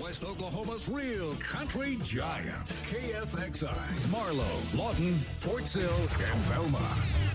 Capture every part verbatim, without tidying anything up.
West Oklahoma's real country giant. K F X I, Marlow, Lawton, Fort Sill, and Velma.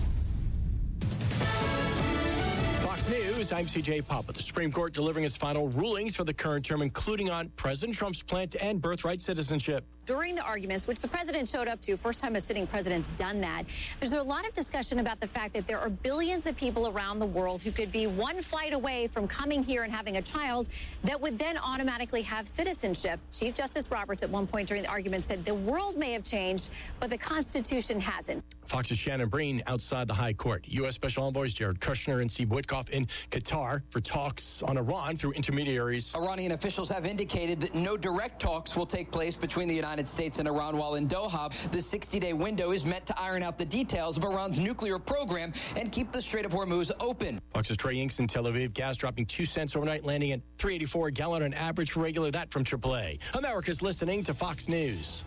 Fox News, I'm C J Pop. With the Supreme Court delivering its final rulings for the current term, including on President Trump's plan to end birthright citizenship. During the arguments, which the president showed up to, first time a sitting president's done that, there's a lot of discussion about the fact that there are billions of people around the world who could be one flight away from coming here and having a child that would then automatically have citizenship. Chief Justice Roberts at one point during the argument said the world may have changed, but the Constitution hasn't. Fox's Shannon Breen outside the High Court. U S. Special Envoys Jared Kushner and Steve Witkoff in Qatar for talks on Iran through intermediaries. Iranian officials have indicated that no direct talks will take place between the United States and Iran, while in Doha, the sixty-day window is meant to iron out the details of Iran's nuclear program and keep the Strait of Hormuz open. Fox's Trey Inks in Tel Aviv. Gas dropping two cents overnight, landing at three eighty-four a gallon on average for regular. That from triple A. America's listening to Fox News.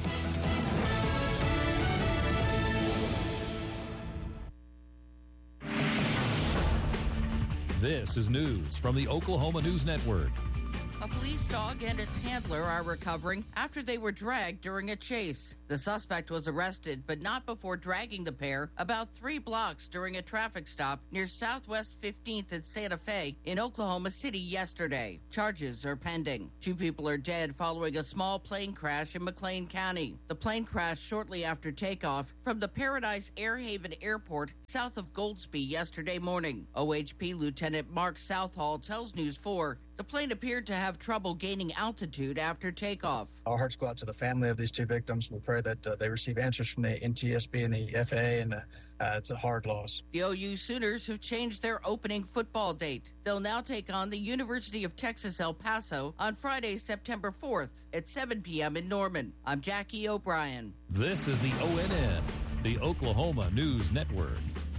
This is news from the Oklahoma News Network. A police dog and its handler are recovering after they were dragged during a chase. The suspect was arrested, but not before dragging the pair about three blocks during a traffic stop near Southwest fifteenth and Santa Fe in Oklahoma City yesterday. Charges are pending. Two people are dead following a small plane crash in McLean County. The plane crashed shortly after takeoff from the Paradise Airhaven Airport south of Goldsby yesterday morning. O H P Lieutenant Mark Southall tells News four the plane appeared to have trouble gaining altitude after takeoff. Our hearts go out to the family of these two victims. We pray that uh, they receive answers from the N T S B and the F A A, and uh, uh, it's a hard loss. The O U Sooners have changed their opening football date. They'll now take on the University of Texas El Paso on Friday, September fourth at seven p.m. in Norman. I'm Jackie O'Brien. This is the O N N, the Oklahoma News Network.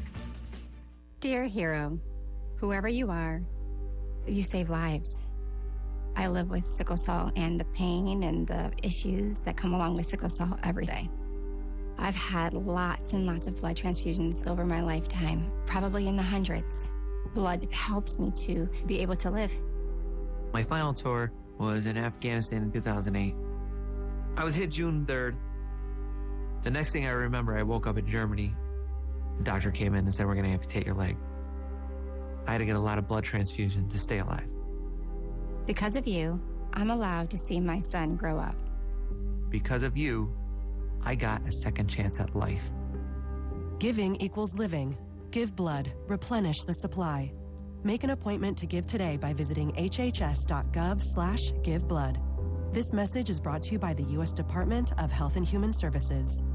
Dear hero, whoever you are, you save lives. I live with sickle cell and the pain and the issues that come along with sickle cell every day. I've had lots and lots of blood transfusions over my lifetime, probably in the hundreds. Blood helps me to be able to live. My final tour was in Afghanistan in two thousand eight. I was hit June third. The next thing I remember, I woke up in Germany. The doctor came in and said, we're going to amputate your leg. I had to get a lot of blood transfusion to stay alive. Because of you, I'm allowed to see my son grow up. Because of you, I got a second chance at life. Giving equals living. Give blood. Replenish the supply. Make an appointment to give today by visiting hhs.gov slash give blood. This message is brought to you by the U S Department of Health and Human Services.